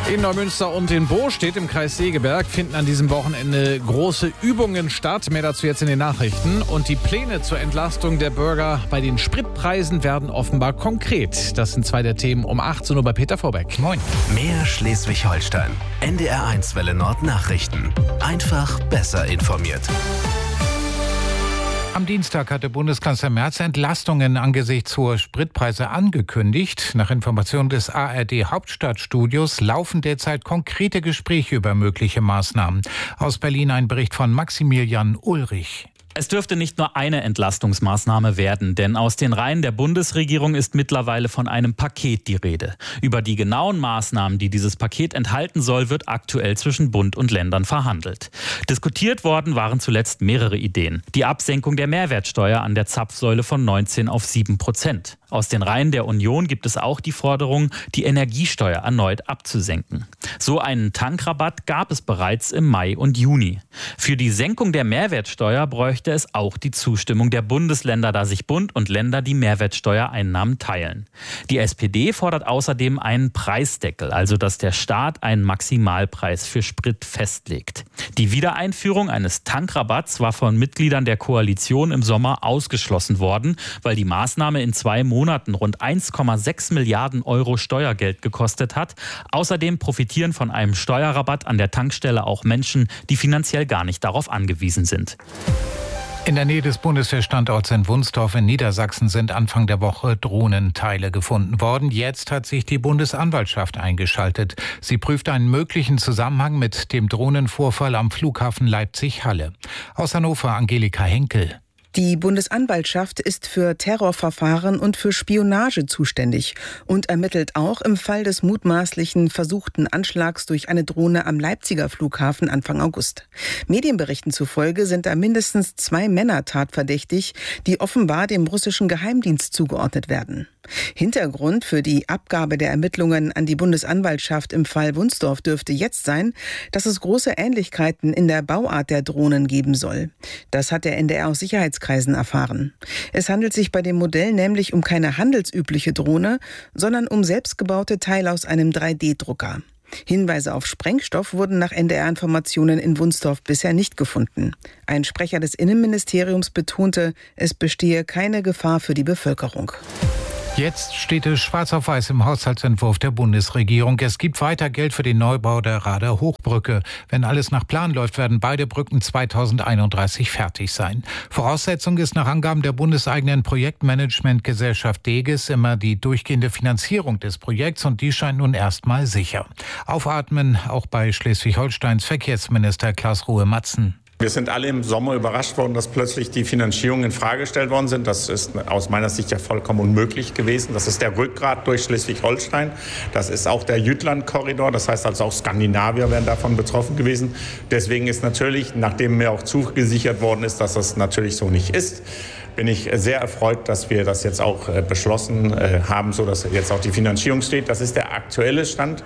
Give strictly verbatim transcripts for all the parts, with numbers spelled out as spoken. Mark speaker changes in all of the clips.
Speaker 1: In Neumünster und in Bostedt im Kreis Segeberg finden an diesem Wochenende große Übungen statt. Mehr dazu jetzt in den Nachrichten. Und die Pläne zur Entlastung der Bürger bei den Spritpreisen werden offenbar konkret. Das sind zwei der Themen um achtzehn Uhr bei Peter Vorbeck.
Speaker 2: Moin. Mehr Schleswig-Holstein. N D R eins Welle Nord Nachrichten. Einfach besser informiert.
Speaker 3: Am Dienstag hatte Bundeskanzler Merz Entlastungen angesichts hoher Spritpreise angekündigt. Nach Informationen des A R D-Hauptstadtstudios laufen derzeit konkrete Gespräche über mögliche Maßnahmen. Aus Berlin ein Bericht von Maximilian Ulrich.
Speaker 4: Es dürfte nicht nur eine Entlastungsmaßnahme werden, denn aus den Reihen der Bundesregierung ist mittlerweile von einem Paket die Rede. Über die genauen Maßnahmen, die dieses Paket enthalten soll, wird aktuell zwischen Bund und Ländern verhandelt. Diskutiert worden waren zuletzt mehrere Ideen. Die Absenkung der Mehrwertsteuer an der Zapfsäule von neunzehn auf sieben Prozent. Aus den Reihen der Union gibt es auch die Forderung, die Energiesteuer erneut abzusenken. So einen Tankrabatt gab es bereits im Mai und Juni. Für die Senkung der Mehrwertsteuer bräuchte es auch die Zustimmung der Bundesländer, da sich Bund und Länder die Mehrwertsteuereinnahmen teilen. Die S P D fordert außerdem einen Preisdeckel, also dass der Staat einen Maximalpreis für Sprit festlegt. Die Wiedereinführung eines Tankrabatts war von Mitgliedern der Koalition im Sommer ausgeschlossen worden, weil die Maßnahme in zwei Monaten rund eins Komma sechs Milliarden Euro Steuergeld gekostet hat. Außerdem profitieren von einem Steuerrabatt an der Tankstelle auch Menschen, die finanziell gar nicht darauf angewiesen sind.
Speaker 3: In der Nähe des Bundeswehrstandorts in Wunstorf in Niedersachsen sind Anfang der Woche Drohnenteile gefunden worden. Jetzt hat sich die Bundesanwaltschaft eingeschaltet. Sie prüft einen möglichen Zusammenhang mit dem Drohnenvorfall am Flughafen Leipzig-Halle. Aus Hannover Angelika Henkel.
Speaker 5: Die Bundesanwaltschaft ist für Terrorverfahren und für Spionage zuständig und ermittelt auch im Fall des mutmaßlichen versuchten Anschlags durch eine Drohne am Leipziger Flughafen Anfang August. Medienberichten zufolge sind da mindestens zwei Männer tatverdächtig, die offenbar dem russischen Geheimdienst zugeordnet werden. Hintergrund für die Abgabe der Ermittlungen an die Bundesanwaltschaft im Fall Wunstorf dürfte jetzt sein, dass es große Ähnlichkeiten in der Bauart der Drohnen geben soll. Das hat der N D R aus Sicherheitskreisen erfahren. Es handelt sich bei dem Modell nämlich um keine handelsübliche Drohne, sondern um selbstgebaute Teile aus einem drei D Drucker. Hinweise auf Sprengstoff wurden nach N D R-Informationen in Wunstorf bisher nicht gefunden. Ein Sprecher des Innenministeriums betonte, es bestehe keine Gefahr für die Bevölkerung.
Speaker 3: Jetzt steht es schwarz auf weiß im Haushaltsentwurf der Bundesregierung. Es gibt weiter Geld für den Neubau der Rader Hochbrücke. Wenn alles nach Plan läuft, werden beide Brücken zweitausendeinunddreißig fertig sein. Voraussetzung ist nach Angaben der bundeseigenen Projektmanagementgesellschaft DEGES immer die durchgehende Finanzierung des Projekts, und die scheint nun erstmal sicher. Aufatmen auch bei Schleswig-Holsteins Verkehrsminister Klaus Ruhe-Matzen.
Speaker 6: Wir sind alle im Sommer überrascht worden, dass plötzlich die Finanzierungen in Frage gestellt worden sind. Das ist aus meiner Sicht ja vollkommen unmöglich gewesen. Das ist der Rückgrat durch Schleswig-Holstein. Das ist auch der Jütland-Korridor. Das heißt also auch Skandinavier wären davon betroffen gewesen. Deswegen ist natürlich, nachdem mir auch zugesichert worden ist, dass das natürlich so nicht ist, bin ich sehr erfreut, dass wir das jetzt auch beschlossen haben, sodass jetzt auch die Finanzierung steht. Das ist der aktuelle Stand.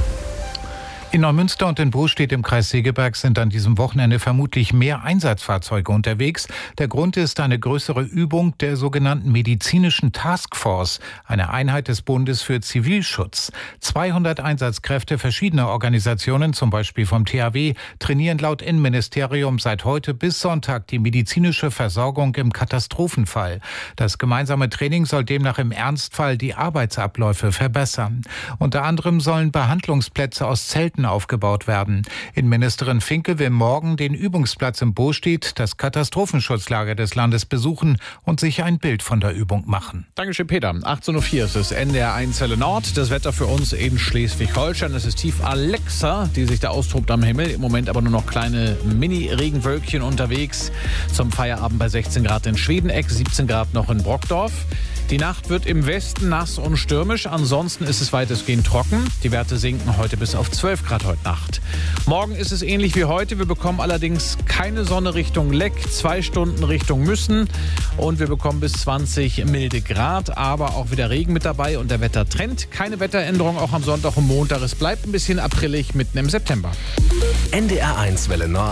Speaker 3: In Neumünster und in Bostedt im Kreis Segeberg sind an diesem Wochenende vermutlich mehr Einsatzfahrzeuge unterwegs. Der Grund ist eine größere Übung der sogenannten medizinischen Taskforce, eine Einheit des Bundes für Zivilschutz. zweihundert Einsatzkräfte verschiedener Organisationen, zum Beispiel vom T H W, trainieren laut Innenministerium seit heute bis Sonntag die medizinische Versorgung im Katastrophenfall. Das gemeinsame Training soll demnach im Ernstfall die Arbeitsabläufe verbessern. Unter anderem sollen Behandlungsplätze aus Zelten aufgebaut werden. Innenministerin Finke will morgen den Übungsplatz in Bostedt, das Katastrophenschutzlager des Landes, besuchen und sich ein Bild von der Übung machen.
Speaker 1: Dankeschön, Peter. achtzehn Uhr vier ist es N D R eins Welle Nord. Das Wetter für uns in Schleswig-Holstein. Es ist tief Alexa, die sich da austobt am Himmel. Im Moment aber nur noch kleine Mini-Regenwölkchen unterwegs. Zum Feierabend bei sechzehn Grad in Schwedeneck, siebzehn Grad noch in Brockdorf. Die Nacht wird im Westen nass und stürmisch. Ansonsten ist es weitestgehend trocken. Die Werte sinken heute bis auf zwölf Grad heute Nacht. Morgen ist es ähnlich wie heute. Wir bekommen allerdings keine Sonne Richtung Leck, zwei Stunden Richtung Müssen. Und wir bekommen bis zwanzig milde Grad, aber auch wieder Regen mit dabei. Und der Wettertrend, keine Wetteränderung auch am Sonntag und Montag. Es bleibt ein bisschen aprillig mitten im September.
Speaker 2: N D R eins Welle Nord,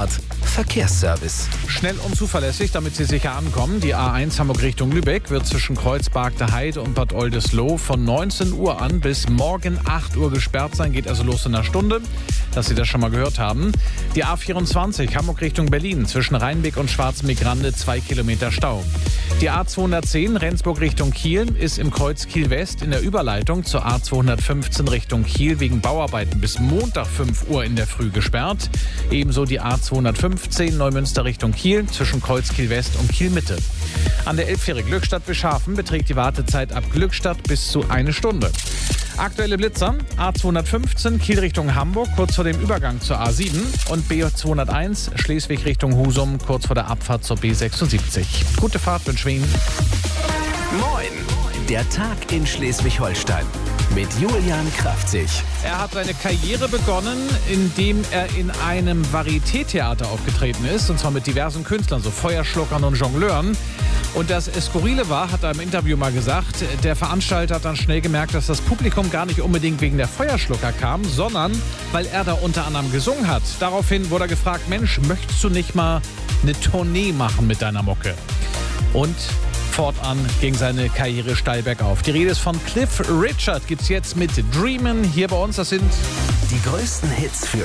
Speaker 2: Verkehrsservice.
Speaker 1: Schnell und zuverlässig, damit Sie sicher ankommen. Die A eins Hamburg Richtung Lübeck wird zwischen Kreuzberg der Heide und Bad Oldesloe von neunzehn Uhr an bis morgen acht Uhr gesperrt sein. Geht also los in einer Stunde, dass Sie das schon mal gehört haben. Die A vierundzwanzig Hamburg Richtung Berlin zwischen Rheinbeck und Schwarzenbeck-Grande zwei Kilometer Stau. Die A zweihundertzehn Rendsburg Richtung Kiel ist im Kreuz Kiel West in der Überleitung zur A zweihundertfünfzehn Richtung Kiel wegen Bauarbeiten bis Montag fünf Uhr in der Früh gesperrt. Ebenso die A zweihundertfünfzehn Neumünster Richtung Kiel zwischen Kreuz Kiel West und Kiel Mitte. An der Elbfähre Glückstadt-Bischhafen beträgt die Wartezeit ab Glückstadt bis zu eine Stunde. Aktuelle Blitzer: A zweihundertfünfzehn Kiel Richtung Hamburg kurz vor dem Übergang zur A sieben und B zweihunderteins Schleswig Richtung Husum kurz vor der Abfahrt zur B sechsundsiebzig. Gute Fahrt wünsche ich Ihnen.
Speaker 2: Moin! Der Tag in Schleswig-Holstein mit Julian Kraftzig.
Speaker 1: Er hat seine Karriere begonnen, indem er in einem Varieté-Theater aufgetreten ist, und zwar mit diversen Künstlern, so Feuerschluckern und Jongleuren. Und das Skurrile war, hat er im Interview mal gesagt, der Veranstalter hat dann schnell gemerkt, dass das Publikum gar nicht unbedingt wegen der Feuerschlucker kam, sondern weil er da unter anderem gesungen hat. Daraufhin wurde er gefragt: Mensch, möchtest du nicht mal eine Tournee machen mit deiner Mucke? Und fortan ging seine Karriere steil bergauf. Die Rede ist von Cliff Richard, gibt's jetzt mit Dreamin' hier bei uns. Das sind
Speaker 2: die größten Hits für